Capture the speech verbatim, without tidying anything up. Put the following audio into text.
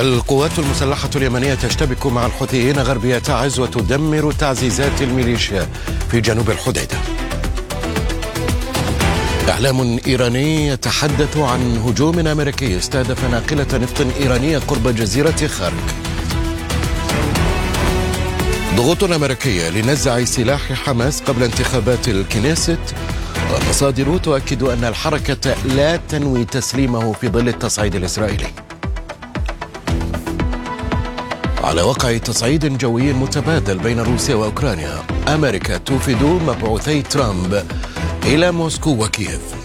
القوات المسلحة اليمنية تشتبك مع الحوثيين غربية تعز وتدمر تعزيزات الميليشيا في جنوب الحديدة. إعلام إيراني يتحدث عن هجوم أمريكي استهدف ناقلة نفط إيرانية قرب جزيرة خارك. ضغوط أمريكية لنزع سلاح حماس قبل انتخابات الكنيست، ومصادر تؤكد أن الحركة لا تنوي تسليمه في ظل التصعيد الإسرائيلي. على وقع تصعيد جوي متبادل بين روسيا وأوكرانيا، أمريكا توفد مبعوثي ترامب إلى موسكو وكييف.